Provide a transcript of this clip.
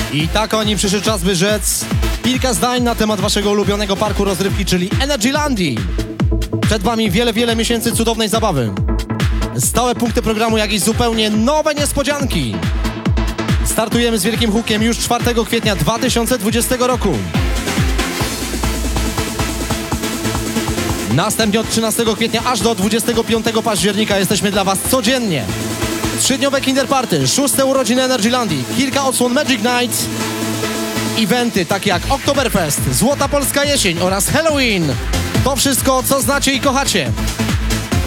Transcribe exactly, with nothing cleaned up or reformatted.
I tak oni przyszedł czas, by rzec kilka zdań na temat waszego ulubionego parku rozrywki, czyli Energylandii. Przed wami wiele, wiele miesięcy cudownej zabawy. Stałe punkty programu, jak i zupełnie nowe niespodzianki. Startujemy z wielkim hukiem już czwartego kwietnia dwa tysiące dwudziestego roku. Następnie od trzynastego kwietnia aż do dwudziestego piątego października jesteśmy dla was codziennie. Trzydniowe Kinderparty, szóste urodziny Energylandii, kilka odsłon Magic Night, eventy takie jak Oktoberfest, Złota Polska Jesień oraz Halloween. To wszystko, co znacie i kochacie.